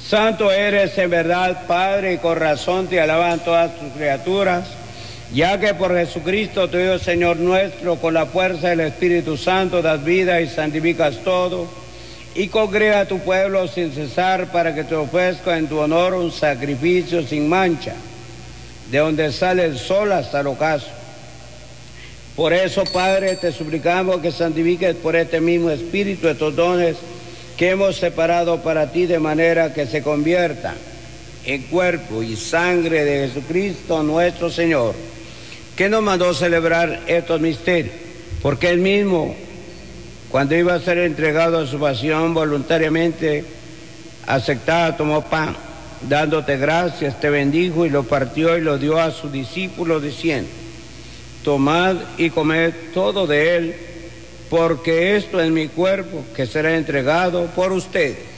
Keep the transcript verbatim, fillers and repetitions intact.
Santo eres en verdad, Padre, y con razón te alaban todas tus criaturas, ya que por Jesucristo, tu Hijo Señor nuestro, con la fuerza del Espíritu Santo, das vida y santificas todo, y congrega a tu pueblo sin cesar para que te ofrezca en tu honor un sacrificio sin mancha, de donde sale el sol hasta el ocaso. Por eso, Padre, te suplicamos que santifiques por este mismo Espíritu estos dones que hemos separado para ti, de manera que se conviertan en cuerpo y sangre de Jesucristo nuestro Señor, que nos mandó celebrar estos misterios, porque Él mismo, cuando iba a ser entregado a su pasión, voluntariamente aceptada, tomó pan, dándote gracias, te bendijo y lo partió y lo dio a sus discípulos, diciendo: tomad y comed todo de él, porque esto es mi cuerpo, que será entregado por ustedes.